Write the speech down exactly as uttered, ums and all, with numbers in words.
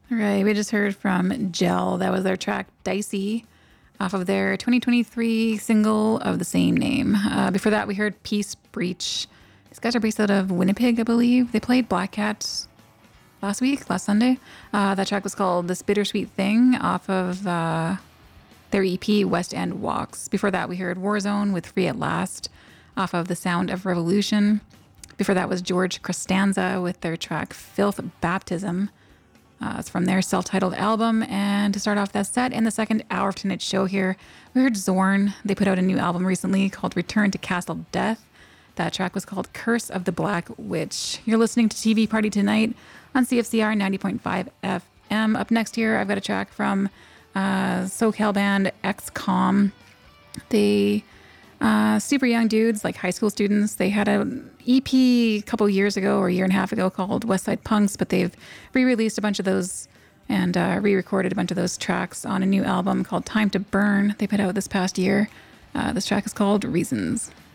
All right, we just heard from Gel. That was their track Dicey off of their twenty twenty-three single of the same name. Uh, before that, we heard Peace Breach. These guys are based out of Winnipeg, I believe. They played Black Cat last week, last Sunday. Uh, that track was called This Bittersweet Thing off of uh, their E P West End Walks. Before that, we heard Warzone with Free at Last off of The Sound of Revolution. Before that was George Costanza with their track Filth Baptism. Uh, it's from their self-titled album. And to start off that set, in the second hour of tonight's show here, we heard Zorn. They put out a new album recently called Return to Castle Death. That track was called Curse of the Black Witch. You're listening to T V Party tonight on C F C R ninety point five F M. Up next here, I've got a track from uh, SoCal band X COM. They... Uh, super young dudes, like high school students. They had an E P a couple years ago or a year and a half ago called West Side Punks, but they've re-released a bunch of those and uh, re-recorded a bunch of those tracks on a new album called Time to Burn they put out this past year. Uh, this track is called Reasons.